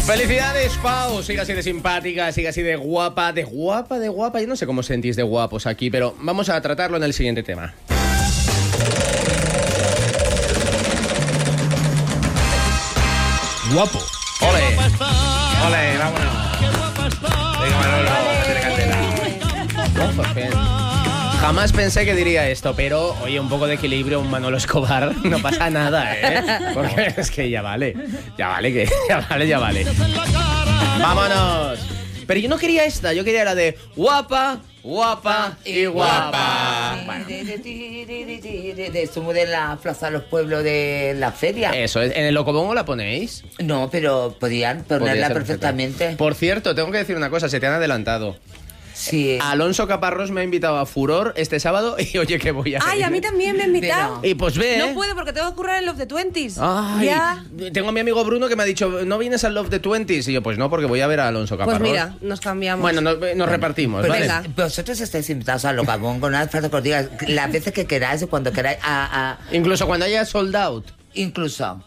Felicidades, Pau. Sigue así de simpática, sigue así de guapa. De guapa. Yo no sé cómo os sentís de guapos aquí, pero vamos a tratarlo en el siguiente tema. Guapo. ¡Ole! ¡Ole, vámonos! Venga, Manolo, jamás pensé que diría esto, pero oye, un poco de equilibrio, un Manolo Escobar, no pasa nada, ¿eh? Porque es que ya vale. Ya vale. ¡Vámonos! Pero yo no quería esta, yo quería la de guapa y guapa. Bueno. Somos de la Plaza de los Pueblos de la feria. Eso, ¿en el Locobongo la ponéis? No, pero podían ponerla perfectamente. Por cierto, tengo que decir una cosa, se te han adelantado. Sí. Alonso Caparrós me ha invitado a Furor este sábado y oye que voy a Ay, ir. a mí también me ha invitado. Y pues ve, No puedo porque tengo que currar en Love the 20s. Ay, Ya. tengo a mi amigo Bruno que me ha dicho, ¿no vienes al Love the 20s? Y yo, pues no, porque voy a ver a Alonso Caparrós. Pues mira, nos cambiamos. Bueno, nos repartimos, Pues ¿vale? venga. Vosotros estáis invitados a Locabongo, no hace falta que os diga las veces que queráis y cuando queráis. Incluso cuando haya sold out. Incluso.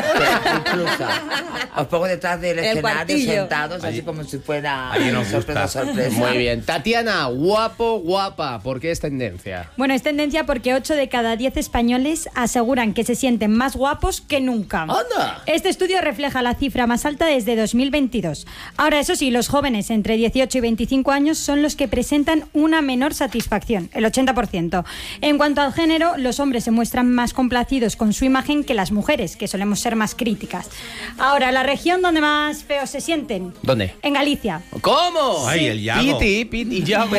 Os pongo detrás del El escenario cuartillo. sentados, así como si fuera Ahí nos sorpresa. Muy bien. Tatiana, guapa. ¿Por qué es tendencia? Bueno, es tendencia porque 8 de cada 10 españoles aseguran que se sienten más guapos que nunca. ¡Anda! Este estudio refleja la cifra más alta desde 2022. Ahora, eso sí, los jóvenes entre 18 y 25 años son los que presentan una menor satisfacción, el 80%. En cuanto al género, los hombres se muestran más complacidos con su imagen que las mujeres, que solemos ser más críticas. Ahora, la región donde más feos se sienten. ¿Dónde? En Galicia. ¿Cómo? Ay, el Yago. Piti, Yago.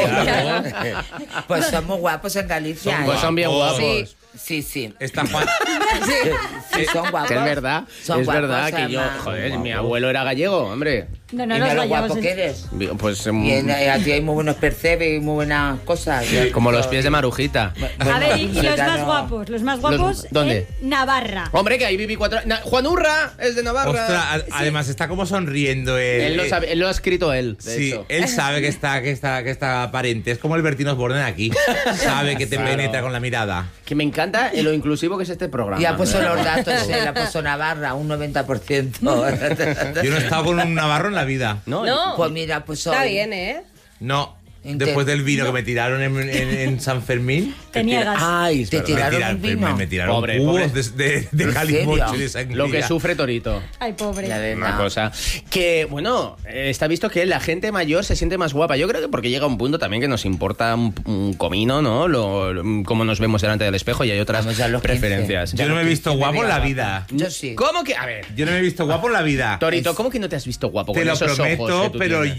Pues somos guapos en Galicia. Pues son bien guapos. Sí. Está Juan. Sí, son guapos. Que es verdad, Son es guapos, verdad que yo, además. joder, mi abuelo era gallego, hombre. No, Y los mira lo gallegos guapo es- que eres. Pues Y a ti hay muy buenos percebes y muy buenas cosas. como los pies de Marujita. A ver, y los ya más no. guapos. Los más guapos ¿dónde? en Navarra. Hombre, que ahí viví 4 años. Juan Urra es de Navarra. Ostras, además está como sonriendo Él lo ha escrito él, de Sí, hecho. él sabe que está aparente. Es como el Bertino Osborne aquí. Sabe que te Claro. penetra con la mirada. Que me encanta lo inclusivo que es este programa. Ya puso los datos, la puso Navarra, un 90%. Yo no he estado con un navarro en la vida. No, No. Pues mira, pues Está hoy. bien, ¿eh? No. Después del vino que me tiraron en San Fermín. Te niegas. Ay, es Te verdad. tiraron un vino. Me tiraron Pobre, cubos pobre. de ¿En calimocho serio? y de sangría. Lo que sufre Torito. Ay, pobre. La verdad. Una cosa. Que, bueno, está visto que la gente mayor se siente más guapa. Yo creo que porque llega un punto también que nos importa un comino, ¿no? Cómo nos vemos delante del espejo y hay otras Vamos ya a los 15. preferencias. Yo no me he visto guapo en la vida. Yo sí. ¿Cómo que? A ver, Yo no me he visto guapo en la vida. Torito, ¿cómo que no te has visto guapo Te con lo esos ojos prometo, que tú pero tienes?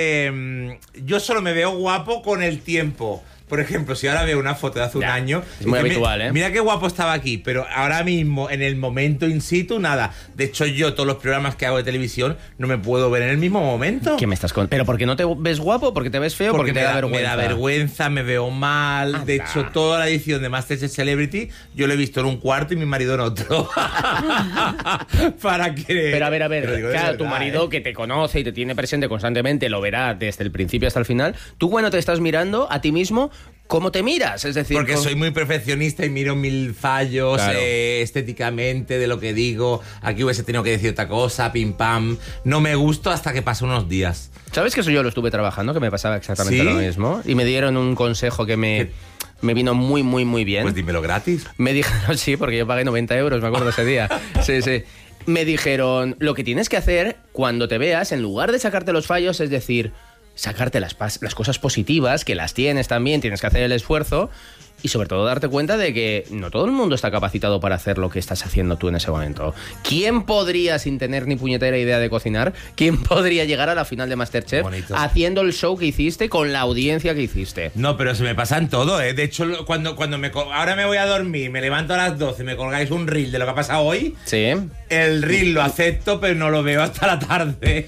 yo solo me veo guapo con el tiempo. Por ejemplo, si ahora veo una foto de hace un Ya, año... es muy y que habitual, ¿eh? Mira qué guapo estaba aquí, pero ahora mismo, en el momento in situ, nada. De hecho, yo todos los programas que hago de televisión no me puedo ver en el mismo momento. ¿Qué me estás con? ¿Pero por qué no te ves guapo? ¿Porque te ves feo? Porque te da vergüenza. Me da vergüenza, me veo mal. Anda. De hecho, toda la edición de Masterchef Celebrity yo lo he visto en un cuarto y mi marido en otro. Para que... Pero a ver, Te lo digo de claro, tu verdad, marido ¿eh? que te conoce y te tiene presente constantemente, lo verá desde el principio hasta el final. Tú cuando te estás mirando a ti mismo, ¿cómo te miras? Es decir, Porque soy muy perfeccionista y miro mil fallos Claro. estéticamente de lo que digo. Aquí hubiese tenido que decir otra cosa, pim pam. No me gusto hasta que pasan unos días. ¿Sabes que eso yo lo estuve trabajando? Que me pasaba exactamente ¿Sí? lo mismo. Y me dieron un consejo que me vino muy bien. Pues dímelo gratis. Me dijeron, sí, porque yo pagué 90 euros, me acuerdo ese día. Sí. Me dijeron, lo que tienes que hacer cuando te veas, en lugar de sacarte los fallos, es decir, sacarte las cosas positivas, que las tienes también, tienes que hacer el esfuerzo. Y sobre todo darte cuenta de que no todo el mundo está capacitado para hacer lo que estás haciendo tú en ese momento. ¿Quién podría, sin tener ni puñetera idea de cocinar, quién podría llegar a la final de Masterchef Bonito. haciendo el show que hiciste con la audiencia que hiciste? No, pero se me pasa en todo, ¿eh? De hecho, cuando ahora me voy a dormir, me levanto a las 12, me colgáis un reel de lo que ha pasado hoy, Sí. el reel lo acepto, pero no lo veo hasta la tarde.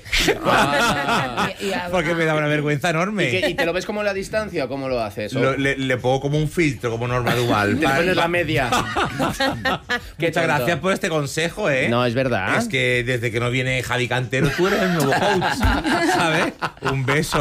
Ah. Porque me da una vergüenza enorme. ¿Y te lo ves como a la distancia o cómo lo haces? Le pongo como un filtro filtro como Norma Duval. Te pones la media. Qué Muchas tonto. gracias por este consejo, ¿eh? No, es verdad. Es que desde que no viene Javi Cantero, tú eres el nuevo coach, ¿sabes? Un beso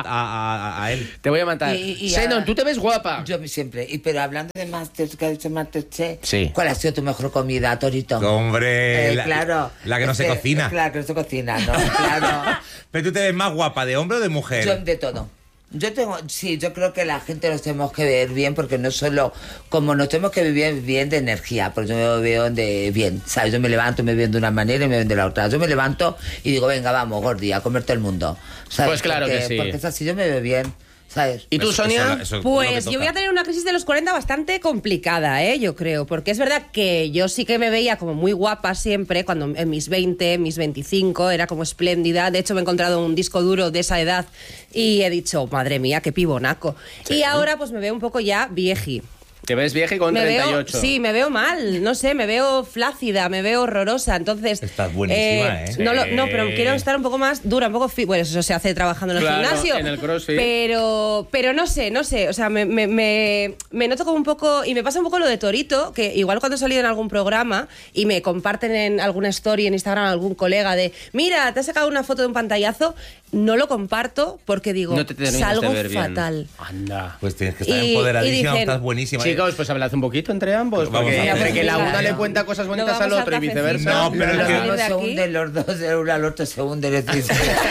a él. Te voy a matar. Y Shannon, ahora- tú te ves guapa. Yo siempre. Pero hablando de Masterchef, que ha dicho Masterchef, Sí. ¿cuál ha sido tu mejor comida, Torito? Hombre, Claro. la que no se cocina. Claro, que no se cocina, ¿no? Claro. Pero tú te ves más guapa, ¿de hombre o de mujer? Yo de todo. Yo creo que la gente nos tenemos que ver bien, porque no solo, como nos tenemos que vivir bien de energía, porque yo me veo de bien, ¿sabes? Yo me levanto y me veo de una manera y me veo de la otra. Yo me levanto y digo, venga, vamos, Gordi, a comerte el mundo. ¿Sabes? Pues claro Porque- que sí. Porque es así, yo me veo bien, ¿sabes? ¿Y tú, Sonia? Eso es lo que Pues toca. yo voy a tener una crisis de los 40 bastante complicada, yo creo, porque es verdad que yo sí que me veía como muy guapa siempre, cuando en mis 20, mis 25, era como espléndida. De hecho, me he encontrado un disco duro de esa edad y he dicho, madre mía, qué pibonaco. Y ahora pues me veo un poco ya vieji. Te ves vieja y con Me 38. veo, sí, me veo mal, no sé, me veo flácida, me veo horrorosa, entonces... Estás buenísima, ¿eh? No, pero quiero estar un poco más dura, un poco... Bueno, eso se hace trabajando en el Claro, gimnasio. en el CrossFit. Pero no sé, o sea, me noto como un poco... Y me pasa un poco lo de Torito, que igual cuando he salido en algún programa y me comparten en alguna story en Instagram algún colega de, mira, te has sacado una foto de un pantallazo, no lo comparto porque digo, No te tenías salgo de ver bien. fatal. Anda. Pues tienes que estar Y empoderadísima, dicen, estás buenísima. Chicos, pues hablad un poquito entre ambos. Vamos Porque a ver. entre que la Venga, una le no. cuenta cosas bonitas No al vamos otro y al viceversa. No, pero es Los que- unos de se aquí. hunden los dos, el uno al otro se hunde. les dice.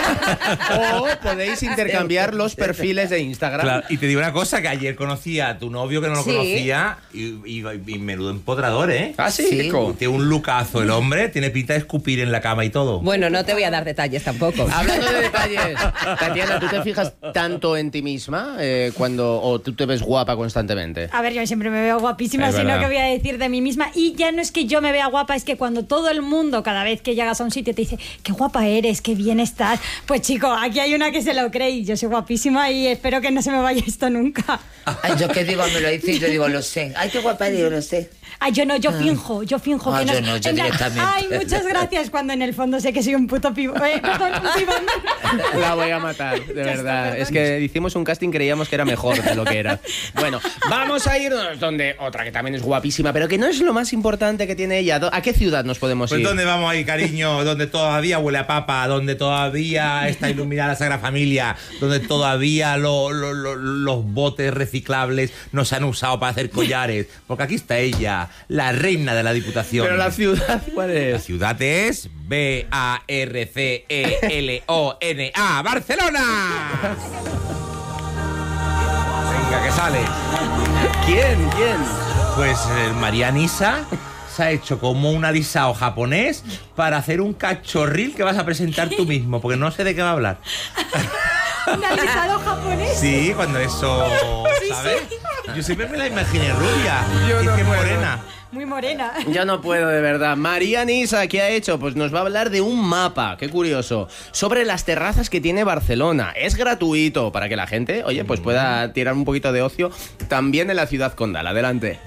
O podéis intercambiar los perfiles de Instagram. Claro, y te digo una cosa, que ayer conocí a tu novio que no lo Sí. conocía y menudo empodrador, ¿eh? Ah, sí, Sí. Kiko. Tiene un lucazo el hombre, tiene pinta de escupir en la cama y todo. Bueno, no te voy a dar detalles tampoco. Hablando de detalles, Tatiana, ¿tú te fijas tanto en ti misma o tú te ves guapa constantemente? A ver, yo siempre me veo guapísima, Es sino verdad. que voy a decir de mí misma. Y ya no es que yo me vea guapa, es que cuando todo el mundo, cada vez que llegas a un sitio, te dice, qué guapa eres, qué bien estás. Pues chico, aquí hay una que se lo cree y yo soy guapísima y espero que no se me vaya esto nunca. Ay, yo qué digo, me lo dice y yo digo, lo sé. Ay, qué guapa eres, yo lo sé. Ay, yo no, yo finjo Ah, que no. yo no, yo En plan, directamente. Ay, muchas gracias, cuando en el fondo sé que soy un puto pibón. Perdón, un pibón. La voy a matar, de verdad. perdón. Es que hicimos un casting, creíamos que era mejor de lo que era. Bueno, vamos a irnos donde otra que también es guapísima, pero que no es lo más importante que tiene ella. ¿A qué ciudad nos podemos Pues ir? ¿dónde vamos ahí, cariño? Donde todavía huele a papa, donde todavía está iluminada la Sagrada Familia, donde todavía los botes reciclables no se han usado para hacer collares. Porque aquí está ella, la reina de la Diputación. Pero la ciudad, ¿cuál La es? ciudad es Barcelona, Barcelona. Venga, que sale. ¿Quién? Pues María Nisa se ha hecho como un alisado japonés para hacer un cachorril que vas a presentar tú mismo, porque no sé de qué va a hablar. Un alisado japonés. Sí, cuando eso, ¿sabes? Yo siempre me la imaginé rubia. Yo y no que puedo. morena. Muy morena. Yo no puedo, de verdad. María Nisa, ¿qué ha hecho? Pues nos va a hablar de un mapa, qué curioso, sobre las terrazas que tiene Barcelona. Es gratuito para que la gente, oye, pues pueda tirar un poquito de ocio también en la ciudad condal. Adelante.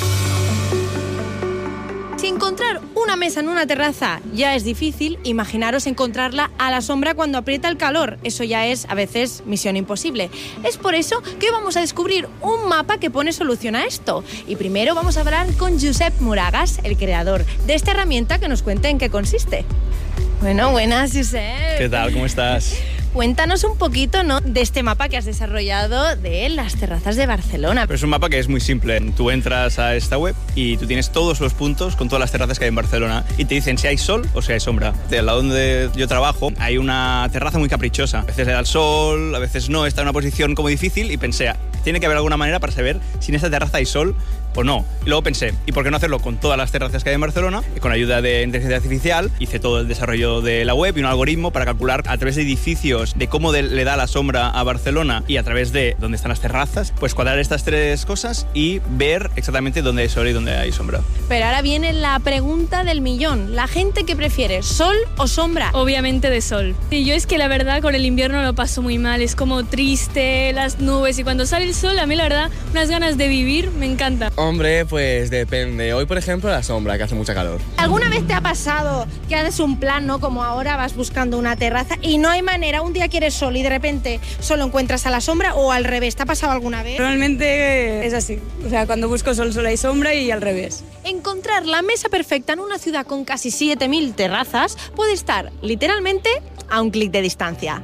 Si encontrar una mesa en una terraza ya es difícil, imaginaros encontrarla a la sombra cuando aprieta el calor. Eso ya es, a veces, misión imposible. Es por eso que hoy vamos a descubrir un mapa que pone solución a esto. Y primero vamos a hablar con Josep Moragas, el creador de esta herramienta, que nos cuente en qué consiste. Bueno, buenas, Josep. ¿Qué tal? ¿Cómo estás? Cuéntanos un poquito, ¿no?, de este mapa que has desarrollado de las terrazas de Barcelona. Pero es un mapa que es muy simple. Tú entras a esta web y tú tienes todos los puntos con todas las terrazas que hay en Barcelona y te dicen si hay sol o si hay sombra. Del lado donde yo trabajo hay una terraza muy caprichosa. A veces le da el sol, a veces no, está en una posición como difícil y pensé, tiene que haber alguna manera para saber si en esta terraza hay sol o no. Y luego pensé, ¿y por qué no hacerlo con todas las terrazas que hay en Barcelona? Y con ayuda de inteligencia artificial hice todo el desarrollo de la web y un algoritmo para calcular a través de edificios de cómo le da la sombra a Barcelona y a través de dónde están las terrazas, pues cuadrar estas tres cosas y ver exactamente dónde hay sol y dónde hay sombra. Pero ahora viene la pregunta del millón. ¿La gente que prefiere sol o sombra? Obviamente de sol. Y yo es que la verdad con el invierno lo paso muy mal, es como triste, las nubes, y cuando sale el sol a mí la verdad unas ganas de vivir me encanta. Hombre, pues depende. Hoy, por ejemplo, la sombra, que hace mucha calor. ¿Alguna vez te ha pasado que haces un plan, ¿no? Como ahora vas buscando una terraza y no hay manera, un día quieres sol y de repente solo encuentras a la sombra, o al revés? ¿Te ha pasado alguna vez? Normalmente es así. O sea, cuando busco sol solo hay sombra y al revés. Encontrar la mesa perfecta en una ciudad con casi 7.000 terrazas puede estar literalmente a un clic de distancia.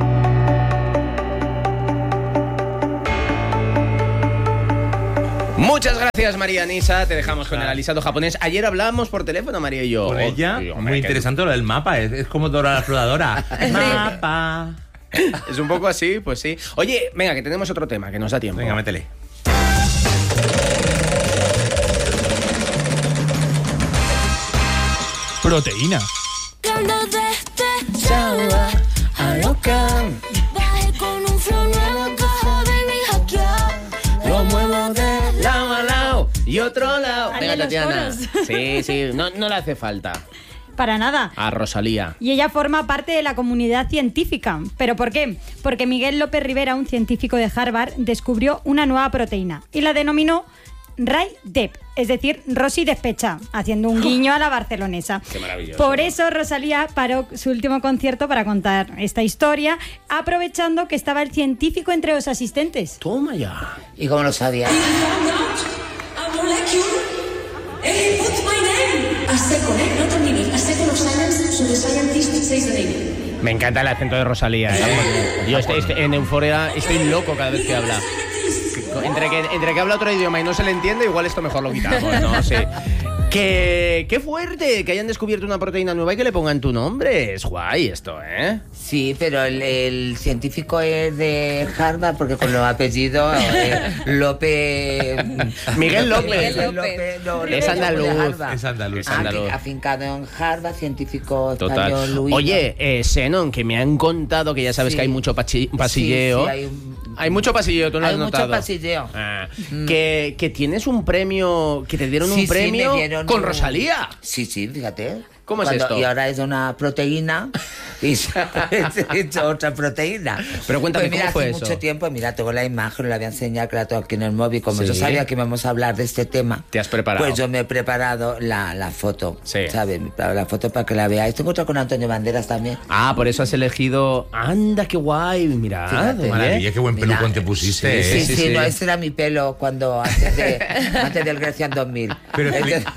Muchas gracias, María Nisa. Te dejamos con el alisado japonés. Ayer hablábamos por teléfono, María y yo. Con ella, muy interesante lo del mapa. Es como Dora la exploradora. Mapa. Es un poco así, pues sí. Oye, venga, que tenemos otro tema, que nos da tiempo. Venga, métele. Proteína. Lo muevo de lado a lado y otro lado. Venga, Tatiana. Sí, no le hace falta. Para nada. A Rosalía. Y ella forma parte de la comunidad científica. ¿Pero por qué? Porque Miguel López Rivera, un científico de Harvard, descubrió una nueva proteína y la denominó Rai-Dep, es decir, Rosy despecha, haciendo un guiño a la barcelonesa. Qué maravilloso. Por eso Rosalía paró su último concierto para contar esta historia, aprovechando que estaba el científico entre los asistentes. Toma ya. ¿Y cómo lo sabía? Me encanta el acento de Rosalía, ¿eh? Yo en Euforia estoy loco cada vez que habla. Entre que habla otro idioma y no se le entiende, igual esto mejor lo quitamos, ¿no? Sí. ¡Qué fuerte! Que hayan descubierto una proteína nueva y que le pongan tu nombre. Es guay esto, ¿eh? Sí, pero el científico es de Harvard porque con los apellidos López... Miguel López. Es andaluz. Es andaluz. Afincado en Harvard, científico Total. español. Oye, Zenon, que me han contado que ya sabes que hay mucho pasilleo. Sí, hay mucho pasilleo, tú lo has notado. Hay mucho pasilleo. Que tienes un premio, que te dieron un premio con Rosalía. Sí, fíjate. ¿Cómo es esto? Y ahora es una proteína y es otra proteína. Pero cuéntame, pues mira, ¿cómo fue hace eso? mucho tiempo, mira, tengo la imagen, la voy a enseñar, que la tengo aquí en el móvil. Como Sí. yo sabía que íbamos a hablar de este tema, ¿Te has preparado? pues yo me he preparado la foto, Sí. ¿sabes? La foto para que la veáis. Tengo otra con Antonio Banderas también. Ah, por eso has elegido... ¡Anda, qué guay! Mira, Fíjate. Maravilla, qué buen pelucón Mira, te pusiste, ¿eh? Sí, no, ese era mi pelo cuando antes del Grecia en 2000. Pero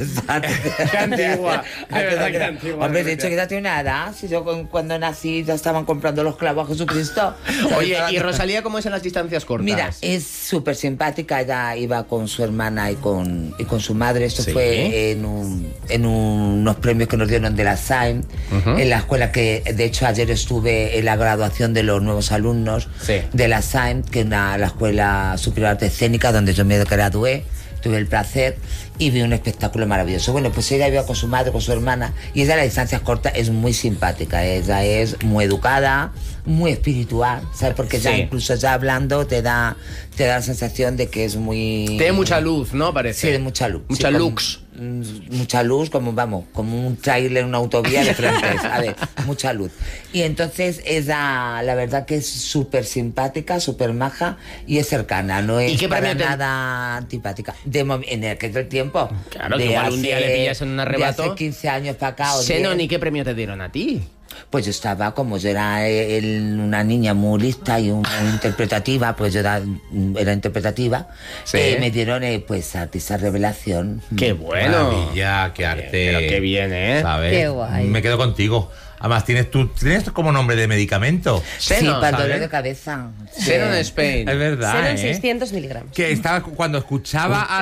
Qué antigua. De verdad, qué antigua. Hombre, de hecho que ya tiene una edad. Si yo cuando nací ya estaban comprando los clavos a Jesucristo. Oye, ¿y Rosalía cómo es en las distancias cortas? Mira, es súper simpática. Ella iba con su hermana y con su madre. Esto Sí. fue en unos premios que nos dieron de la SAIM, en la escuela que, de hecho, ayer estuve en la graduación de los nuevos alumnos de la SAIM, que es la Escuela Superior de Arte Escénica, donde yo me gradué. Tuve el placer y vi un espectáculo maravilloso. Bueno, pues ella iba con su madre, con su hermana, y ella a las distancias cortas es muy simpática. Ella es muy educada, muy espiritual, ¿sabes? Porque ya incluso ya hablando te da la sensación de que es muy... Tiene mucha luz, ¿no? Parece. Sí, de mucha luz. Mucha Sí, lux. Mucha luz, como un tráiler, una autovía de frente, ¿sabes? Mucha luz. Y entonces ella, la verdad que es súper simpática, súper maja y es cercana, no es para nada antipática. En aquel tiempo. Claro, que igual un día le pillas en un arrebato. De hace 15 años para acá. Zenon, ¿y qué premio te dieron a ti? Pues yo estaba, como yo era una niña muy lista y muy interpretativa, pues yo era interpretativa, me dieron pues artista revelación. ¡Qué bueno! Maravilla, qué arte. Pero qué bien, ¿eh? ¿Sabes? Qué guay. Me quedo contigo. Además, ¿tienes como nombre de medicamento? Sí, para dolor de cabeza. Zenon Spain. Es verdad, Serán ¿eh? 600 miligramos. Que estaba, cuando escuchaba a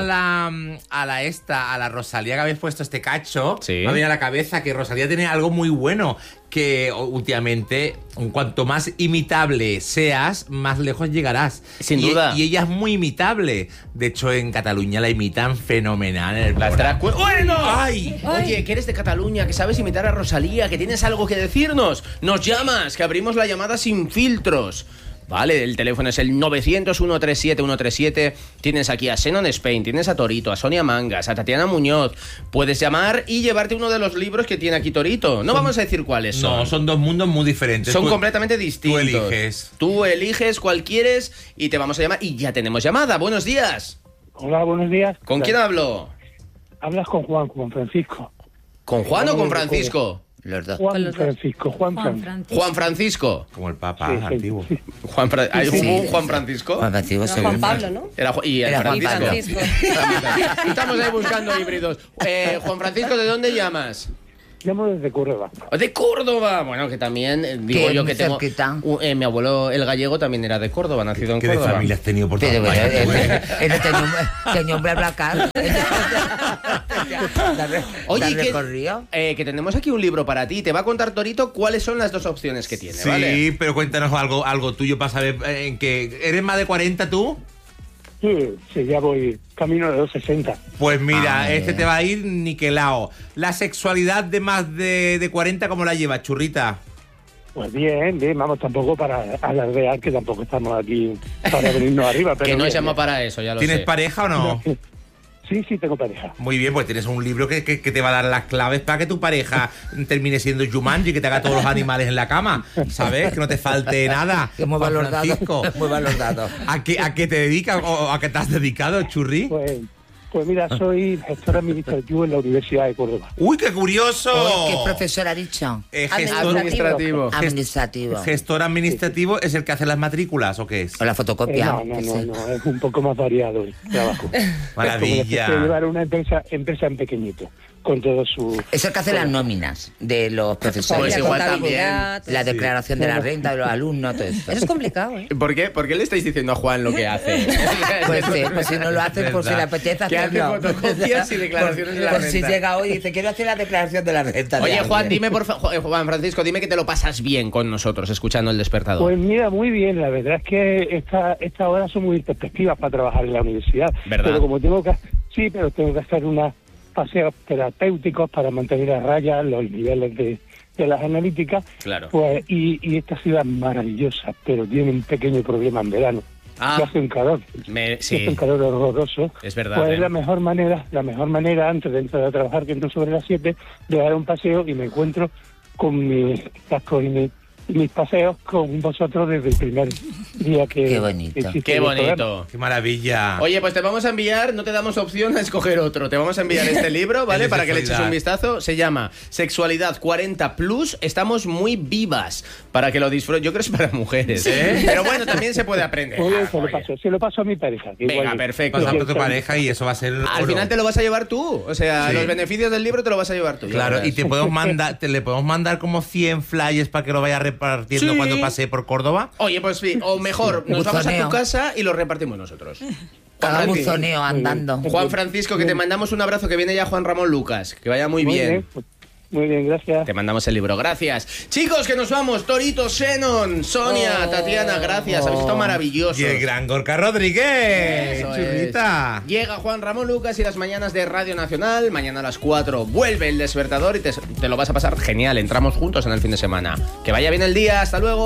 la Rosalía que habéis puesto este cacho, me venía a la cabeza que Rosalía tiene algo muy bueno, que últimamente, cuanto más imitable seas, más lejos llegarás. Sin duda. Y ella es muy imitable. De hecho, en Cataluña la imitan fenomenal. En el ¡Bueno! ¡Ay! Oye, que eres de Cataluña, que sabes imitar a Rosalía, que tienes algo que decirnos. Nos llamas, que abrimos la llamada sin filtros. Vale, el teléfono es el 900-137-137. Tienes aquí a Zenon Spain, tienes a Torito, a Sonia Mangas, a Tatiana Muñoz. Puedes llamar y llevarte uno de los libros que tiene aquí Torito. No vamos a decir cuáles son. No, son dos mundos muy diferentes. Son completamente distintos. Tú eliges. Tú eliges cuál quieres y te vamos a llamar. Y ya tenemos llamada. Buenos días. Hola, buenos días. ¿Con quién hablo? Hablas con Juan Francisco. ¿Con Juan o con Francisco? Los dos. Juan Francisco. Juan Francisco. Como el Papa antiguo. ¿Hay un Juan Francisco? Juan Francisco No, Juan Pablo, ¿no? Y el Era Juan Francisco. Pablo. Estamos ahí buscando híbridos. Juan Francisco, ¿de dónde llamas? Llamo desde Córdoba. De Córdoba. Bueno, que también digo Que yo muy que tengo. cerquita. Mi abuelo, el gallego, también era de Córdoba, nacido en ¿Qué de Córdoba. familia has tenido por todas Pero bueno, partes? tenía un BlaBlaCar. Oye, que que tenemos aquí un libro para ti. Te va a contar Torito cuáles son las dos opciones que tiene, Sí, ¿vale? pero cuéntanos algo tuyo para saber en qué. ¿Eres más de 40 tú? Sí, ya voy camino de los 60. Pues mira, Ay. te va a ir niquelado. La sexualidad de más de 40, ¿cómo la llevas, churrita? Pues bien, vamos, tampoco para alardear, que tampoco estamos aquí para venirnos arriba. Pero Que no bien, se llama bien. para eso, ya lo ¿Tienes sé. pareja o no? Sí, tengo pareja. Muy bien, pues tienes un libro que te va a dar las claves para que tu pareja termine siendo Jumanji, que te haga todos los animales en la cama, ¿sabes? Que no te falte nada. Que mueva Juan los dados. Francisco. Mueva los dados. ¿A qué te dedicas o a qué te has dedicado, churri? Pues mira, soy gestor administrativo en la Universidad de Córdoba. ¡Uy, qué curioso! Uy, ¿qué profesor ha dicho? Administrativo. Administrativo. ¿Gestor administrativo es el que hace las matrículas o qué es? O la fotocopia. No, es un poco más variado el trabajo. Maravilla. Es como llevar una empresa en pequeñito, con todo su... Es el que hace las nóminas de los profesores. Pues igual contabilidad, La declaración de la renta de los alumnos, todo eso. Eso es complicado, ¿eh? ¿Por qué le estáis diciendo a Juan lo que hace? Pues si no lo hace, pues si le apetece Que hace hacerlo. fotocopias y declaraciones de la Pues si renta. llega hoy y dice, quiero hacer la declaración de la renta. Oye, de Juan, alguien. dime Juan Francisco, dime que te lo pasas bien con nosotros escuchando El Despertador. Pues mira, muy bien, la verdad es que esta hora son muy perspectivas para trabajar en la universidad. ¿Verdad? Pero como tengo que hacer unos paseos terapéuticos para mantener a raya los niveles de las analíticas, Claro. pues y esta ciudad es maravillosa, pero tiene un pequeño problema en verano. Que hace un calor. Hace un calor horroroso. Es verdad. Pues es la mejor manera antes de entrar a trabajar, que entro sobre las 7, de dar un paseo y me encuentro con mis cascos y mis paseos con vosotros desde el primer día que... Qué bonito. Qué bonito. Qué maravilla. Oye, pues te vamos a enviar, no te damos opción a escoger otro, te vamos a enviar este libro, ¿vale? El de Para que le eches un sexualidad. vistazo. Se llama Sexualidad 40+, estamos muy vivas, para que lo disfruten. Yo creo que es para mujeres, ¿eh? Pero bueno, también se puede aprender. Muy bien, se lo paso a mi pareja. que Venga, igual- perfecto. Pasar por tu pareja y eso va a ser Al oro. final te lo vas a llevar tú, o sea, Sí. los beneficios del libro te lo vas a llevar tú. ya Claro, verás. y le podemos mandar como 100 flyers para que lo vaya repartiendo Sí. cuando pase por Córdoba. Oye, pues sí, o mejor, nos vamos a tu Buzoneo. casa y lo repartimos nosotros. Cada Juan buzoneo andando. Juan Francisco, que te mandamos un abrazo, que viene ya Juan Ramón Lucas, que vaya muy bien. Muy bien, gracias. Te mandamos el libro, gracias. Chicos, que nos vamos. Torito, Shannon, Sonia, Tatiana, gracias. Habéis estado maravillosos. Y el gran Gorka Rodríguez. Eso Churrita. es. Llega Juan Ramón Lucas y las mañanas de Radio Nacional. Mañana a las 4 vuelve El Despertador y te lo vas a pasar genial. Entramos juntos en el fin de semana. Que vaya bien el día. Hasta luego.